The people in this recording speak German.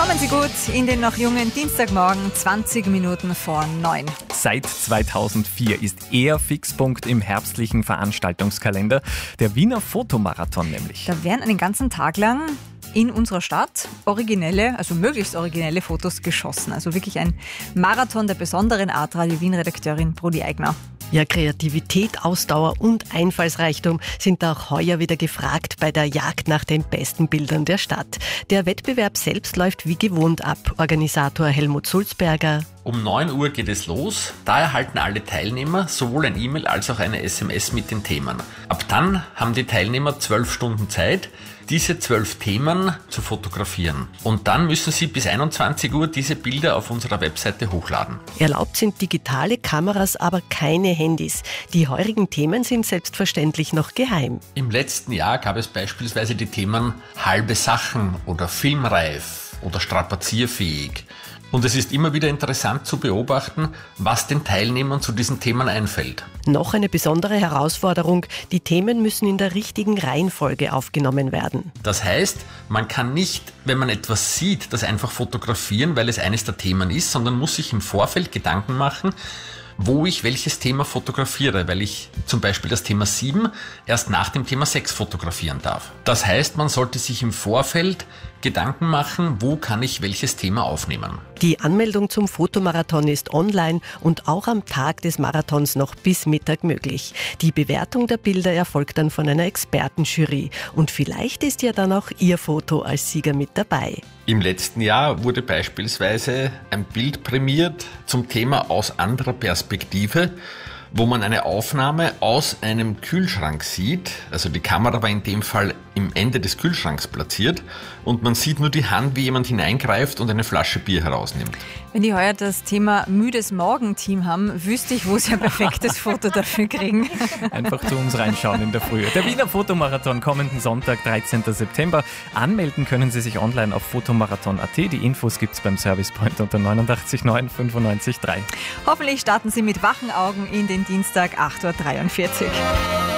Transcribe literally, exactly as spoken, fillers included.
Kommen Sie gut in den noch jungen Dienstagmorgen, zwanzig Minuten vor neun. Seit zweitausendvier ist er Fixpunkt im herbstlichen Veranstaltungskalender, der Wiener Fotomarathon nämlich. Da werden einen ganzen Tag lang in unserer Stadt originelle, also möglichst originelle Fotos geschossen. Also wirklich ein Marathon der besonderen Art, Radio Wien-Redakteurin Brudi Eigner. Ja, Kreativität, Ausdauer und Einfallsreichtum sind auch heuer wieder gefragt bei der Jagd nach den besten Bildern der Stadt. Der Wettbewerb selbst läuft wie gewohnt ab. Organisator Helmut Sulzberger. Um neun Uhr geht es los. Da erhalten alle Teilnehmer sowohl ein E-Mail als auch eine S M S mit den Themen. Ab dann haben die Teilnehmer zwölf Stunden Zeit, diese zwölf Themen zu fotografieren. Und dann müssen sie bis einundzwanzig Uhr diese Bilder auf unserer Webseite hochladen. Erlaubt sind digitale Kameras, aber keine Handys. Die heurigen Themen sind selbstverständlich noch geheim. Im letzten Jahr gab es beispielsweise die Themen halbe Sachen oder filmreif oder strapazierfähig. Und es ist immer wieder interessant zu beobachten, was den Teilnehmern zu diesen Themen einfällt. Noch eine besondere Herausforderung: Die Themen müssen in der richtigen Reihenfolge aufgenommen werden. Das heißt, man kann nicht, wenn man etwas sieht, das einfach fotografieren, weil es eines der Themen ist, sondern muss sich im Vorfeld Gedanken machen, wo ich welches Thema fotografiere, weil ich zum Beispiel das Thema sieben erst nach dem Thema sechs fotografieren darf. Das heißt, man sollte sich im Vorfeld Gedanken machen, wo kann ich welches Thema aufnehmen. Die Anmeldung zum Fotomarathon ist online und auch am Tag des Marathons noch bis Mittag möglich. Die Bewertung der Bilder erfolgt dann von einer Expertenjury. Und vielleicht ist ja dann auch Ihr Foto als Sieger mit dabei. Im letzten Jahr wurde beispielsweise ein Bild prämiert zum Thema aus anderer Perspektive, wo man eine Aufnahme aus einem Kühlschrank sieht. Also die Kamera war in dem Fall im Ende des Kühlschranks platziert und man sieht nur die Hand, wie jemand hineingreift und eine Flasche Bier herausnimmt. Wenn die heuer das Thema müdes Morgenteam haben, wüsste ich, wo sie ein perfektes Foto dafür kriegen. Einfach zu uns reinschauen in der Früh. Der Wiener Fotomarathon kommenden Sonntag, dreizehnten September. Anmelden können Sie sich online auf fotomarathon punkt at. Die Infos gibt es beim Service Point unter neun acht neun neun fünf drei. Hoffentlich starten Sie mit wachen Augen in den Dienstag, acht Uhr dreiundvierzig.